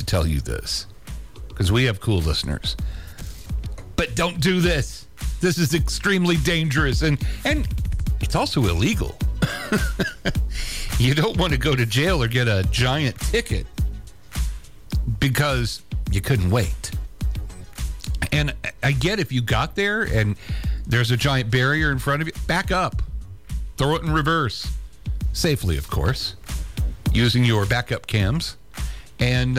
tell you this because we have cool listeners. But don't do this. This is extremely dangerous, and it's also illegal. You don't want to go to jail or get a giant ticket because you couldn't wait. And I get if you got there and there's a giant barrier in front of you, back up. Throw it in reverse. Safely, of course. Using your backup cams. And,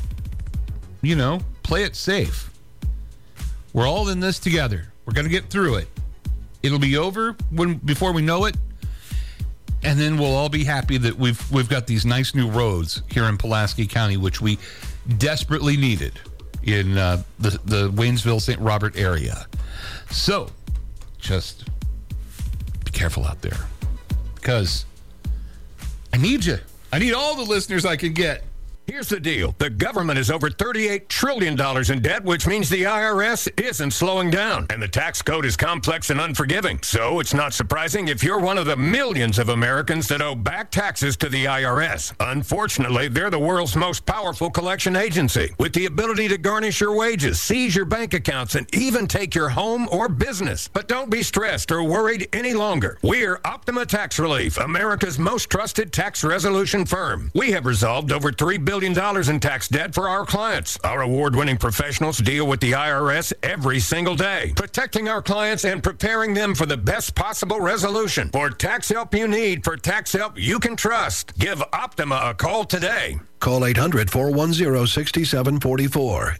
play it safe. We're all in this together. We're going to get through it. It'll be over before we know it. And then we'll all be happy that we've got these nice new roads here in Pulaski County, which we desperately needed in the Waynesville, St. Robert area. So, just be careful out there. Because I need you. I need all the listeners I can get. Here's the deal. The government is over $38 trillion in debt, which means the IRS isn't slowing down. And the tax code is complex and unforgiving. So it's not surprising if you're one of the millions of Americans that owe back taxes to the IRS. Unfortunately, they're the world's most powerful collection agency, with the ability to garnish your wages, seize your bank accounts, and even take your home or business. But don't be stressed or worried any longer. We're Optima Tax Relief, America's most trusted tax resolution firm. We have resolved over $3 billion in tax debt for our clients. Our award-winning professionals deal with the IRS every single day, protecting our clients and preparing them for the best possible resolution. For tax help you need, for tax help you can trust, give Optima a call today. Call 800-410-6744.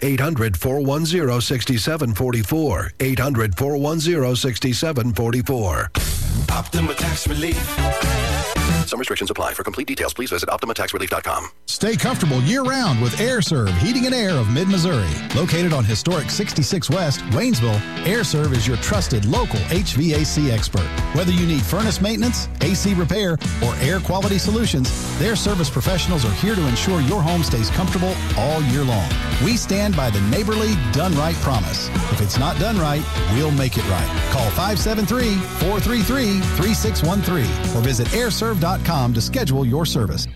800-410-6744. 800-410-6744. Optima Tax Relief. Some restrictions apply. For complete details, please visit OptimaTaxRelief.com. Stay comfortable year-round with AirServe Heating and Air of Mid-Missouri. Located on historic 66 West, Waynesville, AirServe is your trusted local HVAC expert. Whether you need furnace maintenance, AC repair, or air quality solutions, their service professionals are here to ensure your home stays comfortable all year long. We stand by the neighborly, done right promise. If it's not done right, we'll make it right. Call 573-433-3613 or visit airserve.com to schedule your service.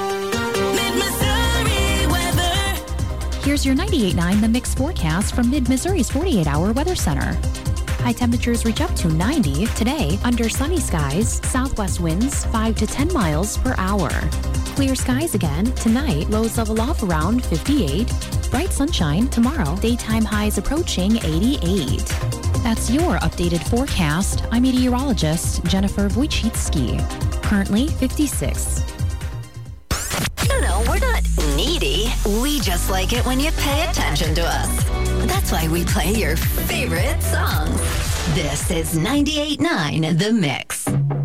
Here's your 98.9 The Mix forecast from Mid-Missouri's 48-hour weather center. High temperatures reach up to 90 today under sunny skies, southwest winds 5 to 10 miles per hour. Clear skies again tonight, lows level off around 58. Bright sunshine tomorrow, daytime highs approaching 88. That's your updated forecast. I'm meteorologist Jennifer Wojcicki. Currently 56. No, we're not needy. We just like it when you pay attention to us. That's why we play your favorite songs. This is 98.9 The Mix.